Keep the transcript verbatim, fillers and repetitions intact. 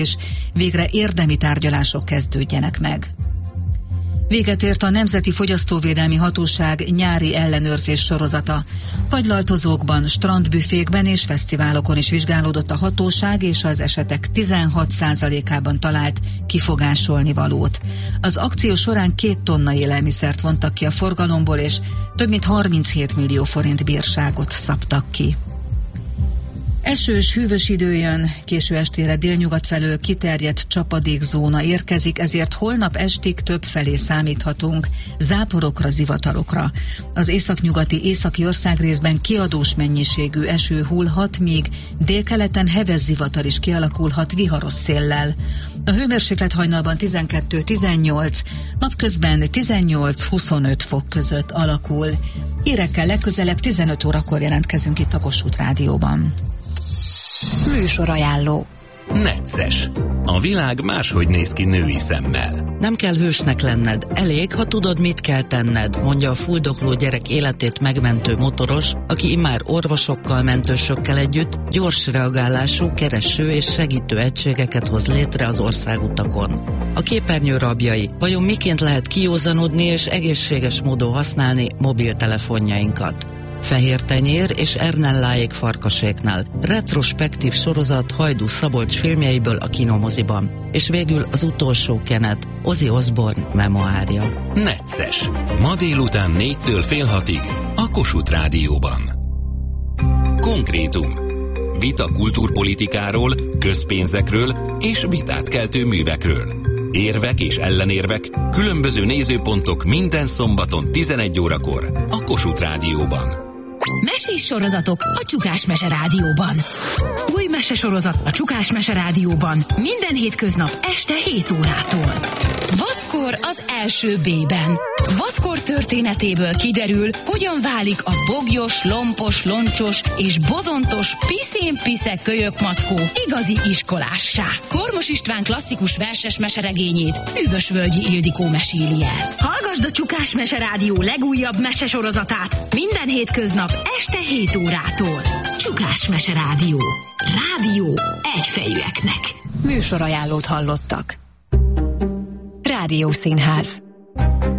és végre érdemi tárgyalások kezdődjenek meg. Véget ért a Nemzeti Fogyasztóvédelmi Hatóság nyári ellenőrzés sorozata. Fagylaltozókban, strandbüfékben és fesztiválokon is vizsgálódott a hatóság, és az esetek tizenhat százalékában talált kifogásolni valót. Az akció során két tonna élelmiszert vontak ki a forgalomból, és több mint harminchét millió forint bírságot szabtak ki. Esős, hűvös idő jön, késő estére délnyugat felől kiterjedt csapadékzóna érkezik, ezért holnap estig több felé számíthatunk záporokra, zivatarokra. Az északnyugati északi országrészben kiadós mennyiségű eső hullhat, míg délkeleten heves zivatar is kialakulhat viharos széllel. A hőmérséklet hajnalban tizenkettő-tizennyolc, napközben tizennyolc-huszonöt fok között alakul. Hírekkel legközelebb tizenöt órakor jelentkezünk itt a Kossuth Rádióban. Műsorajánló. Necces. A világ máshogy néz ki női szemmel. Nem kell hősnek lenned, elég, ha tudod, mit kell tenned, mondja a fuldokló gyerek életét megmentő motoros, aki immár orvosokkal, mentősökkel együtt gyors reagálású, kereső és segítő egységeket hoz létre az országutakon. A képernyő rabjai, vajon miként lehet kijózanodni és egészséges módon használni mobiltelefonjainkat? Fehér tenyér és Ernelláék farkaséknál, retrospektív sorozat Hajdú Szabolcs filmjeiből a kinomoziban, és végül az utolsó kenet, Ozzy Osbourne memoárja. Necces. Ma délután négytől fél hatig a Kossuth Rádióban. Konkrétum. Vita kultúrpolitikáról, közpénzekről és vitát keltő művekről. Érvek és ellenérvek, különböző nézőpontok minden szombaton tizenegy órakor a Kossuth Rádióban. Mesés sorozatok a Csukás Mese Rádióban. Új mesesorozat a Csukás Mese Rádióban minden hétköznap este hét órától. Vackor az első B-ben. Vackor történetéből kiderül, hogyan válik a bogyos, lompos, loncsos és bozontos piszén-piszek kölyök mackó igazi iskolássá. Kormos István klasszikus verses meseregényét Hűvösvölgyi Ildikó meséli el. Hallgasd a Csukás Mese Rádió legújabb mesesorozatát minden hétköznap este hét órától. Csukás Mese Rádió. Rádió egyfejűeknek. Műsorajánlót hallottak. Rádiószínház.